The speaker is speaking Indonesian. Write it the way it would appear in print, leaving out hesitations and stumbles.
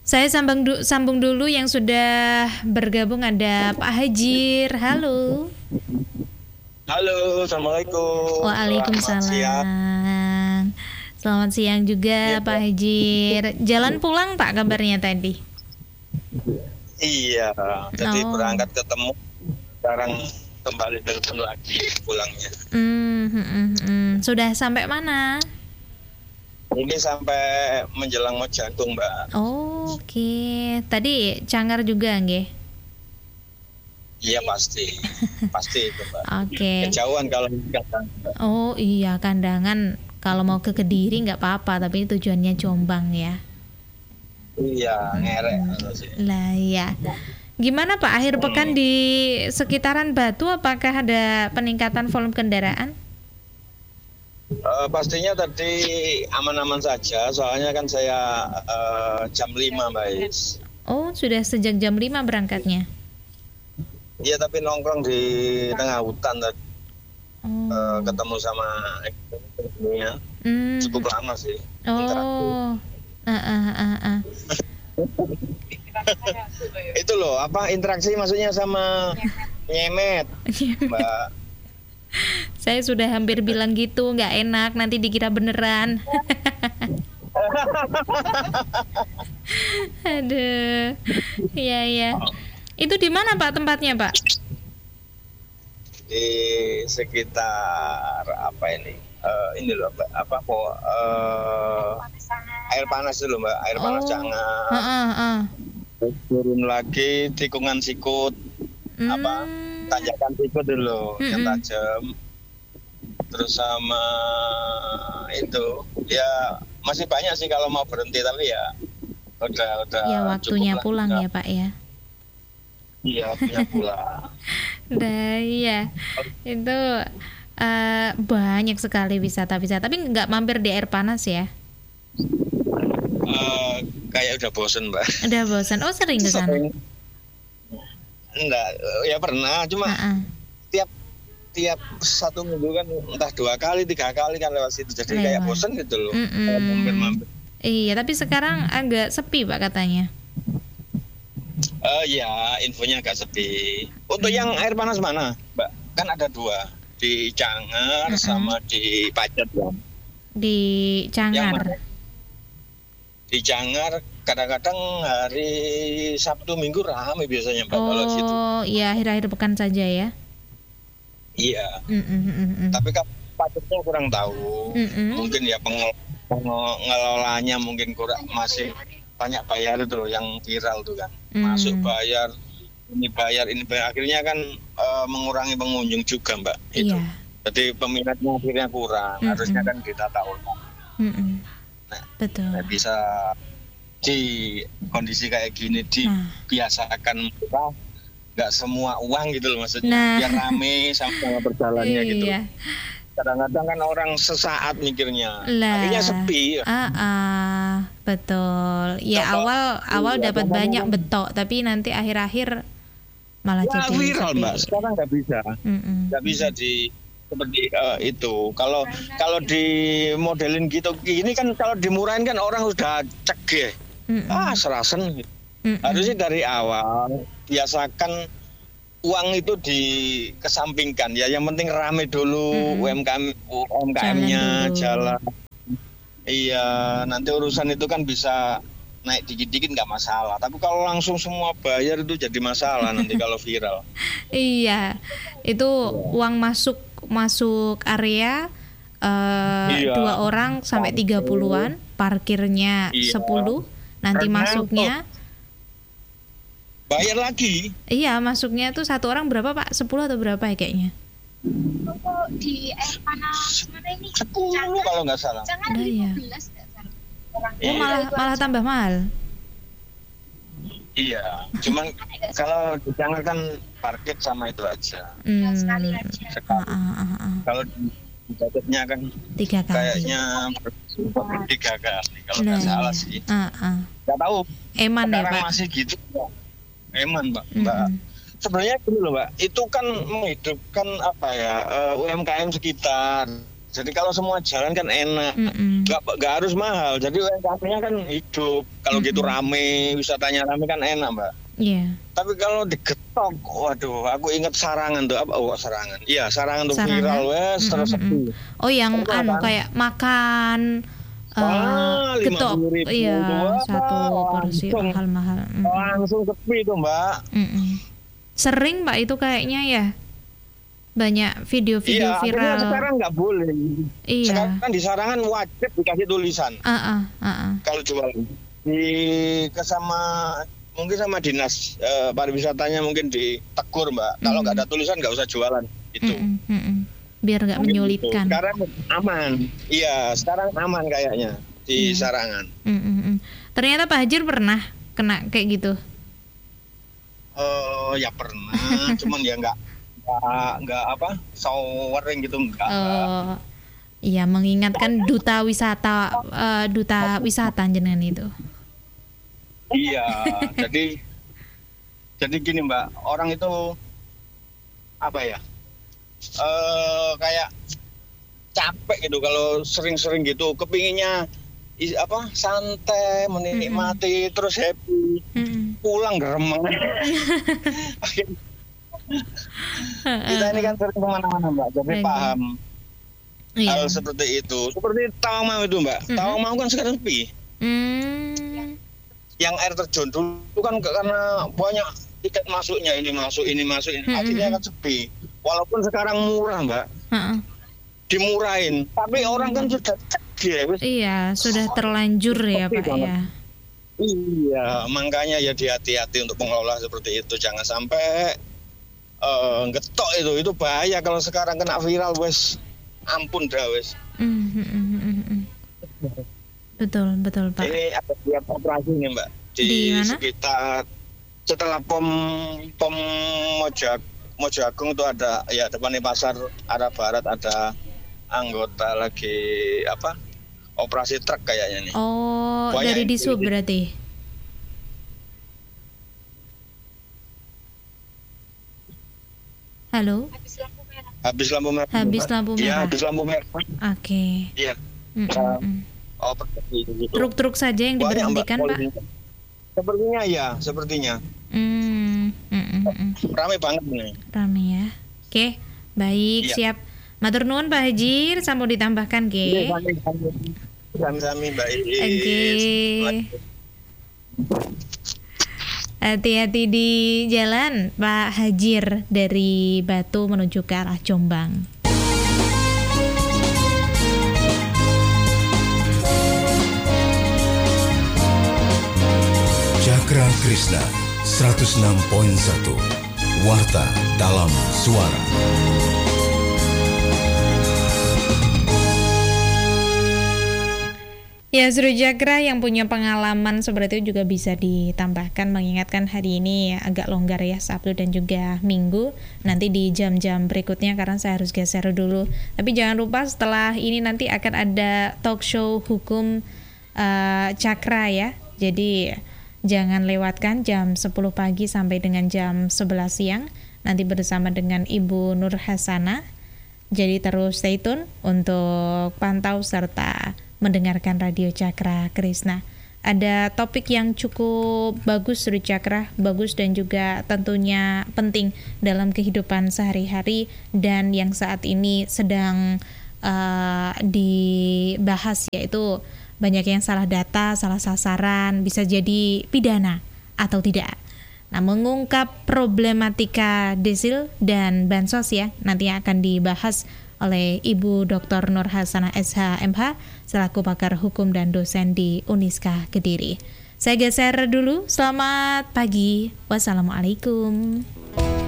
Saya sambung dulu yang sudah bergabung, ada Pak Hajir. Halo. Halo, assalamualaikum. Waalaikumsalam. Selamat siang juga Pak Hajir. Jalan pulang Pak kabarnya tadi? Iya, tadi berangkat ketemu, sekarang kembali telepon lagi pulangnya. Sudah sampai mana? Ini sampai menjelang Mojagung, Mbak. Oke. Tadi Cangar juga nggih? Iya pasti itu, Mbak. Oke. Kejauhan kalau Kandangan. Oh iya, Kandangan kalau mau ke Kediri nggak apa-apa, tapi tujuannya Jombang ya. Iya, ngerek sih. Lah ya. Gimana Pak akhir pekan di sekitaran Batu, apakah ada peningkatan volume kendaraan? Pastinya tadi aman-aman saja, soalnya kan saya jam 5 Mbak Is. Oh, sudah sejak jam 5 berangkatnya? Iya, tapi nongkrong di tengah hutan tadi. Ketemu sama ibunya. Cukup lama sih. Itu loh, interaksi maksudnya sama nyemet, Mbak. Saya sudah hampir bilang gitu, nggak enak, nanti dikira beneran. Aduh, ya. Itu di mana Pak tempatnya Pak? Di sekitar ini loh Mbak, air panas dulu Mbak, air panas Cangar. Turun lagi tikungan Sikut, tanjakan Sikut dulu yang tajam. Terus sama itu ya masih banyak sih kalau mau berhenti, tapi ya udah ya waktunya pulang ya Pak ya. Iya, punya pulang. Nah iya, itu banyak sekali wisata, tapi nggak mampir di air panas ya? Kayak udah bosen Mbak. Udah bosan. Oh sering ke sana? Enggak, ya pernah, cuma tiap 1 minggu kan entah 2 kali 3 kali kan lewat situ, jadi kayak bosen gitu loh. Mampir. Iya, tapi sekarang agak sepi Pak katanya. Ya infonya agak sepi. Untuk yang air panas mana Mbak? Kan ada 2, di Cangar sama di Pacet ya. Di Cangar. Di Cangar kadang-kadang hari Sabtu Minggu ramai biasanya Mbak kalau situ. Oh iya, akhir-akhir pekan saja ya. Iya. Tapi kan Pacetnya kurang tahu. Mungkin ya pengelolanya mungkin masih banyak bayar itu loh, yang viral tuh kan. Masuk bayar, ini bayar, akhirnya kan mengurangi pengunjung juga Mbak. Itu. Iya. Jadi peminatnya akhirnya kurang. Harusnya kan kita tahu. Nah, betul. Nah, bisa di kondisi kayak gini dibiasakan murah, nggak semua uang gitu loh maksudnya, biar rame sama berjalannya gitu. Kadang-kadang kan orang sesaat mikirnya, akhirnya sepi. Betul. Ya awal dapat banyak betok, tapi nanti akhir-akhir malah jadi viral sepi. Mbak. Sekarang nggak bisa di seperti itu. Kalau di modelin gitu gini kan, kalau dimurahin kan orang udah cegeh. Serasen. Harusnya dari awal biasakan uang itu dikesampingkan ya, yang penting rame dulu. UMKM-nya jalan. Iya, nanti urusan itu kan bisa naik dikit-dikit nggak masalah. Tapi kalau langsung semua bayar itu jadi masalah nanti kalau viral. Iya, itu uang masuk area 2 orang sampai 30-an, parkirnya 10, nanti masuknya bayar lagi. Iya, masuknya tuh 1 orang berapa Pak? 10 atau berapa ya kayaknya? Di air panas mana ini? 10 kalau nggak salah. Jangan 15 nggak salah. Malah tambah mahal. Iya, cuman kalau di Cangar kan parkir sama itu aja. Sekali aja. Kalau di Pacetnya kan 3 kali. Kayaknya 3 kali kalau nggak salah sih. Nggak tahu. Eman ya Pak? Masih gitu. Eman Mbak. Sebenarnya gini loh Mbak, itu kan menghidupkan UMKM sekitar. Jadi kalau semua jalan kan enak, nggak harus mahal. Jadi UMKM-nya kan hidup. Kalau gitu rame, wisatanya rame kan enak, Mbak. Iya. Tapi kalau digetok, waduh, aku ingat Sarangan tuh apa? Oh, Sarangan. Iya, Sarangan tuh viral, wes terus sepi. Oh, yang kayak makan getok, iya, satu porsi mahal-mahal. Langsung sepi tuh, Mbak. Sering, Mbak, itu kayaknya ya. Banyak video-video viral. Iya, sekarang nggak boleh. Iya. Sekarang di Sarangan wajib dikasih tulisan. Kalau jualan mungkin sama dinas pariwisatanya mungkin ditegur, Mbak. Kalau nggak ada tulisan nggak usah jualan itu. Biar nggak menyulitkan. Gitu. Sekarang aman. Iya, sekarang aman kayaknya di Sarangan. Ternyata Pak Hajir pernah kena kayak gitu. Ya pernah, cuman ya nggak sowering gitu enggak. Iya, mengingatkan duta wisata jenengan itu. Iya, jadi gini, Mbak, orang itu apa ya? Kayak capek gitu kalau sering-sering gitu, kepinginnya santai, menikmati, terus happy, pulang geremeng. Kita ini kan sering kemana-mana, Mbak, jadi paham hal seperti itu. Seperti Tawangmangu itu, Mbak. Tawangmangu kan sekarang sepi. Yang air terjun dulu kan karena banyak tiket masuknya, ini masuk, akhirnya kan sepi. Walaupun sekarang murah, Mbak, dimurahin, tapi orang kan sudah cegah. Iya, sudah terlanjur ya, Pak ya. Iya, makanya ya hati-hati untuk pengelola seperti itu, jangan sampai getok itu bahaya. Kalau sekarang kena viral, wes ampun dah wes. Betul Pak. Ini ada tiap operasi nih, Mbak, di sekitar setelah pom Mojoagung itu ada ya depan pasar arah barat ada anggota lagi operasi truk kayaknya nih. Oh, dari Disub berarti. Halo. Habis lampu merah. Iya, habis lampu merah. Oke. Iya. Gitu. Truk-truk saja yang diberhentikan, Pak? Sepertinya. Ramai banget nih. Ramai ya. Oke, baik, siap. Matur nuwun Pak Hajir, sampun ditambahkan ke. Sami-sami, Mbak Iris. Oke. Hati-hati di jalan, Pak Hajir, dari Batu menuju ke arah Jombang. Cakra Krishna 106.1 Warta dalam Suara. Ya, Seru Cakra yang punya pengalaman seperti itu juga bisa ditambahkan, mengingatkan hari ini agak longgar ya, Sabtu dan juga Minggu. Nanti di jam-jam berikutnya karena saya harus geser dulu. Tapi jangan lupa setelah ini nanti akan ada talk show hukum Cakra ya. Jadi jangan lewatkan jam 10 pagi sampai dengan jam 11 siang nanti bersama dengan Ibu Nur Hasanah. Jadi terus stay tune untuk pantau serta mendengarkan Radio Cakra Krishna. Ada topik yang cukup bagus, Seru Cakra, bagus dan juga tentunya penting dalam kehidupan sehari-hari dan yang saat ini sedang dibahas, yaitu banyak yang salah data, salah sasaran, bisa jadi pidana atau tidak. Nah, mengungkap problematika desil dan bansos ya, nanti akan dibahas oleh Ibu Dr. Nur Hasanah SH.MH selaku pakar hukum dan dosen di Uniska Kediri. Saya geser dulu. Selamat pagi. Wassalamualaikum.